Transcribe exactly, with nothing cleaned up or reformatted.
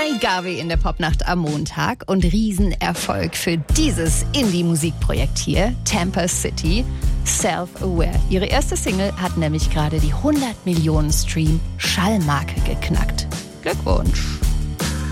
Mai Gavi in der Popnacht am Montag und Riesenerfolg für dieses Indie-Musikprojekt hier, Tampa City, Self-Aware. Ihre erste Single hat nämlich gerade die hundert Millionen Stream-Schallmarke geknackt. Glückwunsch!